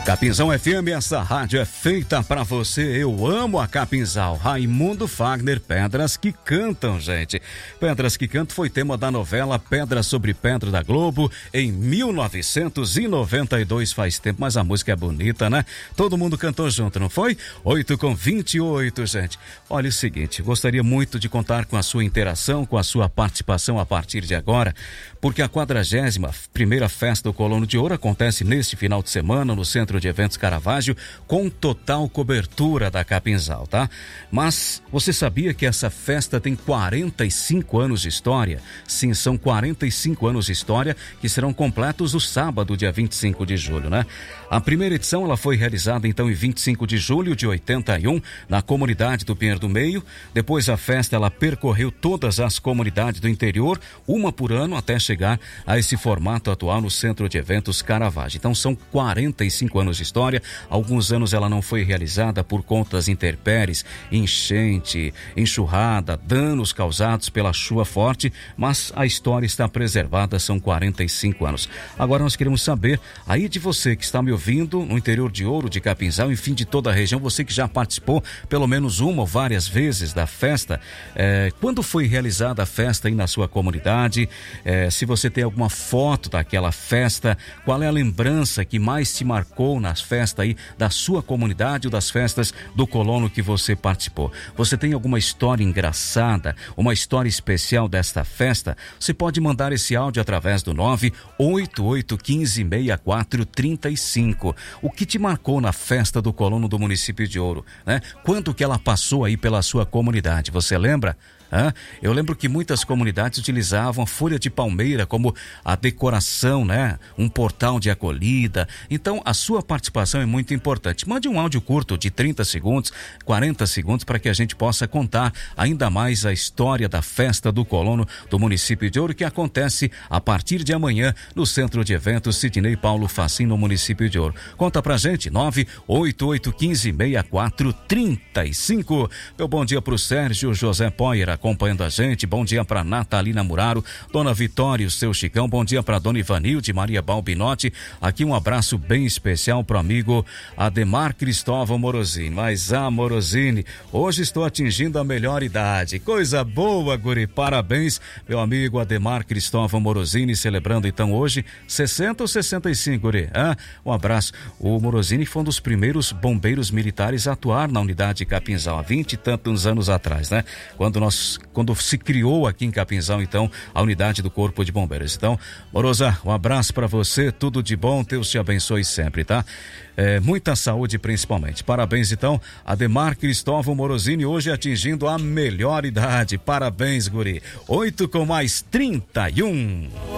Capinzal FM, essa rádio é feita pra você. Eu amo a Capinzal. Raimundo Fagner, Pedras que Cantam, gente. Pedras que Cantam foi tema da novela Pedra sobre Pedra da Globo em 1992. Faz tempo, mas a música é bonita, né? Todo mundo cantou junto, não foi? 8h28, gente. Olha o seguinte, gostaria muito de contar com a sua interação, com a sua participação a partir de agora, porque a 41ª Festa do Colono de Ouro acontece neste final de semana no Centro de Eventos Caravaggio, com total cobertura da Capinzal, tá? Mas você sabia que essa festa tem 45 anos de história? Sim, são 45 anos de história que serão completos o sábado, dia 25 de julho, né? A primeira edição ela foi realizada então em 25 de julho de 81 na comunidade do Pinheiro do Meio. Depois a festa ela percorreu todas as comunidades do interior, uma por ano, até chegar a esse formato atual no Centro de Eventos Caravaggio. Então são 45 anos de história. Alguns anos ela não foi realizada por conta das intempéries, enchente, enxurrada, danos causados pela chuva forte, mas a história está preservada, são 45 anos. Agora nós queremos saber aí de você que está me ouvindo no interior de Ouro, de Capinzal, enfim, de toda a região, você que já participou pelo menos uma ou várias vezes da festa, quando foi realizada a festa aí na sua comunidade, se você tem alguma foto daquela festa, qual é a lembrança que mais te marcou nas festas aí da sua comunidade ou das festas do colono que você participou? Você tem alguma história engraçada, uma história especial desta festa? Você pode mandar esse áudio através do 988156435. O que te marcou na festa do colono do município de Ouro, né? Quando que ela passou aí pela sua comunidade? Você lembra? Eu lembro que muitas comunidades utilizavam a folha de palmeira como a decoração, né? Um portal de acolhida. Então, a sua participação é muito importante. Mande um áudio curto de 30 segundos, 40 segundos, para que a gente possa contar ainda mais a história da festa do colono do município de Ouro, que acontece a partir de amanhã no Centro de Eventos Sidney Paulo Facim, no município de Ouro. Conta pra gente, 988156435. Meu bom dia pro Sérgio José Poira, acompanhando a gente. Bom dia para Natalina Muraro, Dona Vitória, o seu Chicão. Bom dia para Dona Ivanilde Maria Balbinotti. Aqui um abraço bem especial pro amigo Ademar Cristóvão Morosini. Mas Morosini, hoje estou atingindo a melhor idade. Coisa boa, guri. Parabéns, meu amigo Ademar Cristóvão Morosini, celebrando então hoje 60 ou 65, guri. Um abraço. O Morosini foi um dos primeiros bombeiros militares a atuar na unidade Capinzal há 20 e tantos anos atrás, né? Quando se criou aqui em Capinzal, então, a unidade do Corpo de Bombeiros. Então, Morosa, um abraço para você, tudo de bom, Deus te abençoe sempre, tá? Muita saúde principalmente. Parabéns, então, Ademar Cristóvão Morosini, hoje atingindo a melhor idade. Parabéns, guri. 8 com mais 31.